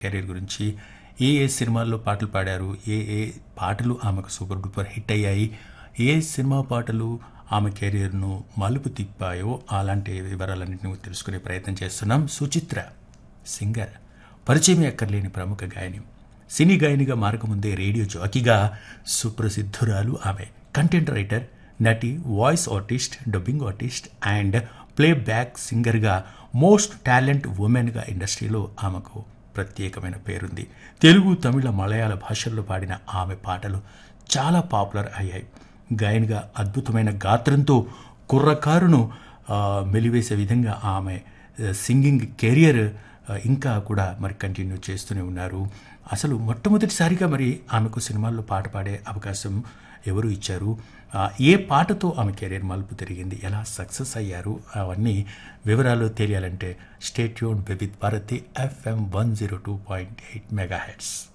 Career గురించి ఏ ఏ సినిమాల్లో పాటలు పాడారు, ఏ ఏ పాటలు ఆమెకు సూపర్ డూపర్ హిట్ అయ్యాయి, ఏ సినిమా పాటలు ఆమె కెరీర్ను మలుపు తిప్పాయో అలాంటి వివరాలన్నింటినీ తెలుసుకునే ప్రయత్నం చేస్తున్నాం. సుచిత్ర సింగర్, పరిచయం ఎక్కర్లేని ప్రముఖ గాయని. సినీ గాయనిగా మారకముందే రేడియో జాకీగా సుప్రసిద్ధురాలు ఆమె. కంటెంట్ రైటర్, నటి, voice artist, dubbing artist and playback సింగర్గా మోస్ట్ టాలెంట్ ఉమెన్గా ఇండస్ట్రీలో ఆమెకు ప్రత్యేకమైన పేరుంది. తెలుగు, తమిళ, మలయాళ భాషల్లో పాడిన ఆమె పాటలు చాలా పాపులర్ అయ్యాయి. గాయనిగా అద్భుతమైన గాత్రంతో కుర్రకారును మెలివేసే విధంగా ఆమె సింగింగ్ కెరియర్ ఇంకా కూడా మరి కంటిన్యూ చేస్తూనే ఉన్నారు. అసలు మొట్టమొదటిసారిగా మరి ఆమెకు సినిమాల్లో పాట పాడే అవకాశం ఎవరు ఇచ్చారు, ఏ పాటతో ఆమె కెరీర్ మలుపు తిరిగింది, ఎలా సక్సెస్ అయ్యారు, అవన్నీ వివరాలు తెలియాలంటే stay tuned with Bharati FM 102.8 megahertz.